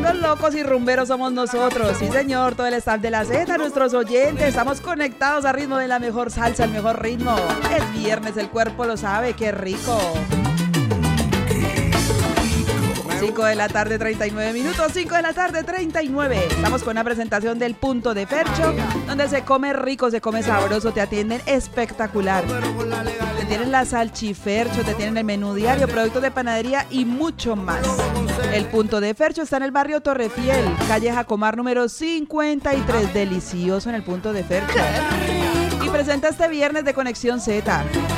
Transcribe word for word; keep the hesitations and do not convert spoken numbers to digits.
los locos y rumberos somos nosotros. Sí, señor, todo el staff de la Z, nuestros oyentes. Estamos conectados a ritmo de la mejor salsa, el mejor ritmo. Es viernes, el cuerpo lo sabe, qué rico. cinco de la tarde, treinta y nueve minutos, cinco de la tarde, treinta y nueve. Estamos con una presentación del Punto de Fercho, donde se come rico, se come sabroso, te atienden espectacular. Te tienen la salchifercho, te tienen el menú diario, productos de panadería y mucho más. El Punto de Fercho está en el barrio Torrefiel, calle Jacomar número cincuenta y tres. Delicioso en el Punto de Fercho. Y presenta este viernes de Conexión Z.